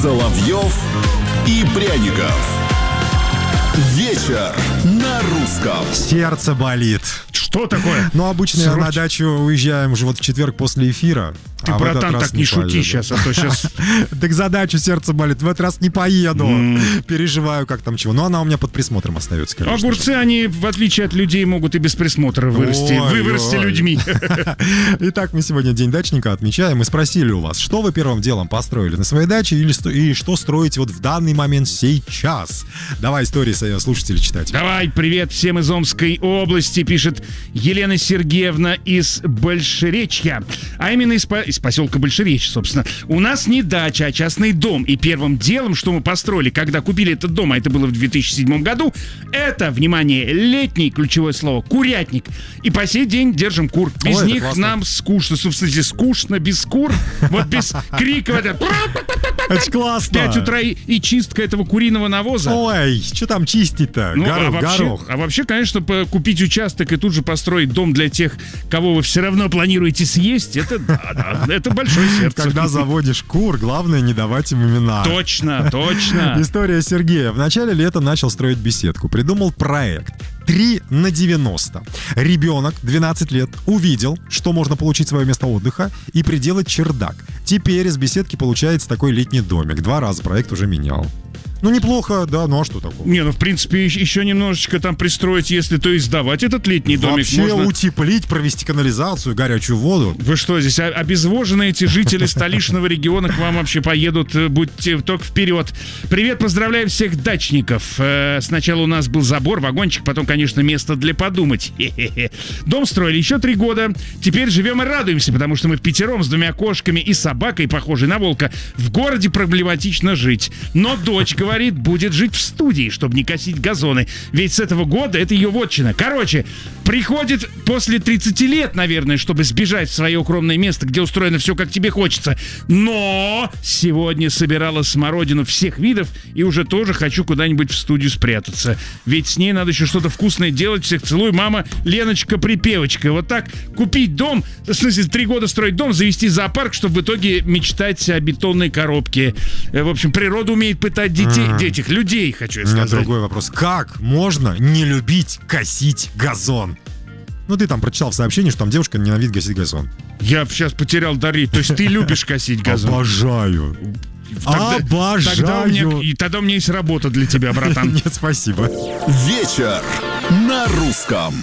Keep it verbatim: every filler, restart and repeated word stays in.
Соловьев и Пряников. Вечер на русском. Сердце болит. Что такое? Ну, обычно Срочно. на дачу уезжаем уже вот в четверг после эфира. Ты, а братан, так не, не шути поеду. сейчас, а то сейчас... Так за дачу сердце болит. В этот раз не поеду. Mm. Переживаю, как там чего. Но она у меня под присмотром остается, конечно. Огурцы, они, в отличие от людей, могут и без присмотра вырасти. Ой, Вы вырасти ой. людьми. Итак, мы сегодня День дачника отмечаем. Мы спросили у вас, что вы первым делом построили на своей даче или сто- и что строите вот в данный момент сейчас. Давай истории своих слушателей читать. Давай, привет всем из Омской области, пишет Елена Сергеевна из Большеречья. А именно из, по- из поселка Большеречье, собственно. У нас не дача, а частный дом. И первым делом, что мы построили, когда купили этот дом, а это было в две тысячи седьмом году, это, внимание, летний, ключевое слово, курятник. И по сей день держим кур. Без Ой, это них классно. нам скучно. Собственно, скучно без кур. Вот без крика. Это ж В классно. пять утра и, и чистка этого куриного навоза. Ой, что там чистить-то? Ну, горох, а, вообще, горох. а вообще, конечно, по- купить участок и тут же построить дом для тех, кого вы все равно планируете съесть, это, да, да, это большое сердце. Когда заводишь кур, главное не давать им имена. Точно, точно. История Сергея. В начале лета начал строить беседку. Придумал проект. три на девяносто. Ребенок, двенадцать лет, увидел, что можно получить свое место отдыха и приделать чердак. Теперь из беседки получается такой летний домик. Два раза проект уже менял. Ну, неплохо, да, ну а что такого? Не, ну, в принципе, еще- еще немножечко там пристроить, если то и сдавать этот летний домик Вообще можно. утеплить, провести канализацию, горячую воду. Вы что, здесь а- обезвоженные эти жители столичного региона к вам вообще поедут, э, будьте только вперед. Привет, поздравляем всех дачников. Э, Сначала у нас был забор, вагончик, потом, конечно, место для подумать. Хе-хе-хе. Дом строили еще три года. Теперь живем и радуемся, потому что мы впятером с двумя кошками и собакой, похожей на волка. В городе проблематично жить. Но дочь говорит, будет жить в студии, чтобы не косить газоны. Ведь с этого года это ее вотчина. Короче, приходит после тридцати лет, наверное, чтобы сбежать в свое укромное место, где устроено все, как тебе хочется. Но сегодня собирала смородину всех видов и уже тоже хочу куда-нибудь в студию спрятаться. Ведь с ней надо еще что-то вкусное делать. Всех целую, мама Леночка-припевочка. Вот так купить дом, в смысле, три года строить дом, завести зоопарк, чтобы в итоге мечтать о бетонной коробке. Э, В общем, природа умеет пытать детей, детей, людей, хочу я У меня сказать. другой вопрос. Как можно не любить косить газон? Ну, ты там прочитал в сообщении, что там девушка ненавидит косить газон. Я сейчас потерял дар речи. То есть ты любишь косить газон? Обожаю. Тогда- Обожаю. Тогда у меня, и тогда у меня есть работа для тебя, братан. Нет, спасибо. Вечер на русском.